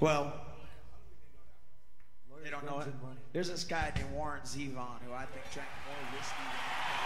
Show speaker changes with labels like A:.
A: Well, they don't know it. There's this guy named Warren Zevon who I think drank more whiskey